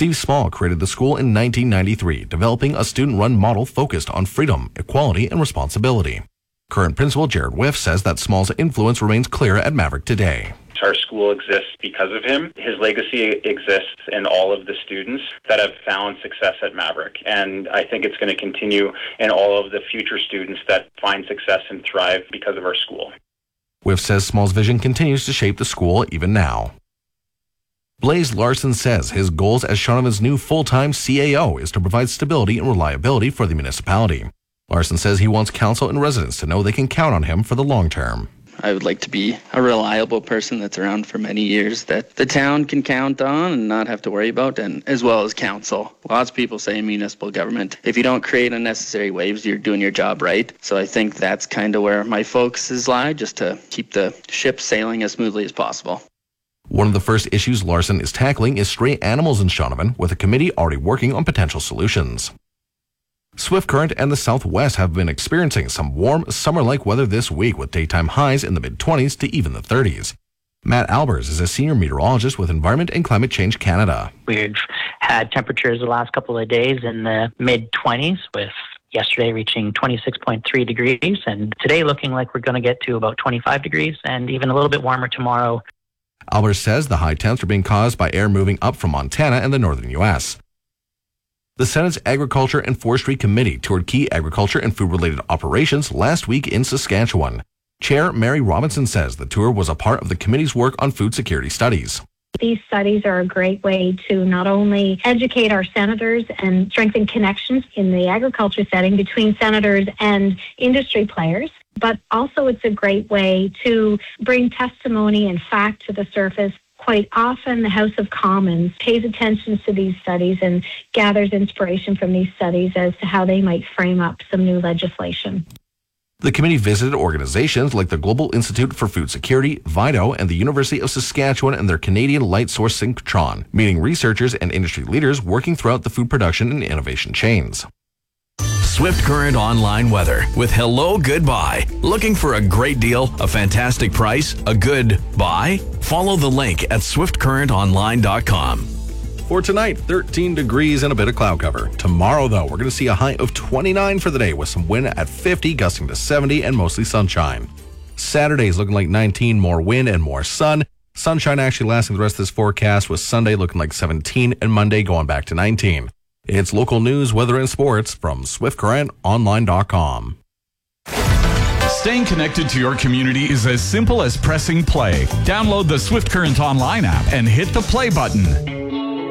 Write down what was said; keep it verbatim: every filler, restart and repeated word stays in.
Steve Small created the school in nineteen ninety-three, developing a student-run model focused on freedom, equality, and responsibility. Current principal Jared Whiff says that Small's influence remains clear at Maverick today. Our school exists because of him. His legacy exists in all of the students that have found success at Maverick. And I think it's going to continue in all of the future students that find success and thrive because of our school. Whiff says Small's vision continues to shape the school even now. Blaze Larson says his goals as Shaughnavan's new full-time C A O is to provide stability and reliability for the municipality. Larson says he wants council and residents to know they can count on him for the long term. I would like to be a reliable person that's around for many years that the town can count on and not have to worry about, and as well as council. Lots of people say in municipal government, if you don't create unnecessary waves, you're doing your job right. So I think that's kind of where my focuses lie, just to keep the ship sailing as smoothly as possible. One of the first issues Larson is tackling is stray animals in Shaunavon, with a committee already working on potential solutions. Swift Current and the Southwest have been experiencing some warm, summer-like weather this week with daytime highs in the mid-twenties to even the thirties. Matt Albers is a senior meteorologist with Environment and Climate Change Canada. We've had temperatures the last couple of days in the mid-twenties, with yesterday reaching twenty-six point three degrees, and today looking like we're going to get to about twenty-five degrees and even a little bit warmer tomorrow. Albers says the high temps are being caused by air moving up from Montana and the northern U S The Senate's Agriculture and Forestry Committee toured key agriculture and food-related operations last week in Saskatchewan. Chair Mary Robinson says the tour was a part of the committee's work on food security studies. These studies are a great way to not only educate our senators and strengthen connections in the agriculture setting between senators and industry players, but also it's a great way to bring testimony and fact to the surface. Quite often, the House of Commons pays attention to these studies and gathers inspiration from these studies as to how they might frame up some new legislation. The committee visited organizations like the Global Institute for Food Security, VITO, and the University of Saskatchewan and their Canadian Light Source Synchrotron, meeting researchers and industry leaders working throughout the food production and innovation chains. Swift Current Online Weather with Hello Goodbye. Looking for a great deal, a fantastic price, a good buy? Follow the link at swift current online dot com. For tonight, thirteen degrees and a bit of cloud cover. Tomorrow, though, we're going to see a high of twenty-nine for the day with some wind at fifty, gusting to seventy, and mostly sunshine. Saturday is looking like nineteen, more wind and more sun. Sunshine actually lasting the rest of this forecast, with Sunday looking like seventeen and Monday going back to nineteen. It's local news, weather, and sports from swift current online dot com. Staying connected to your community is as simple as pressing play. Download the Swift Current Online app and hit the play button.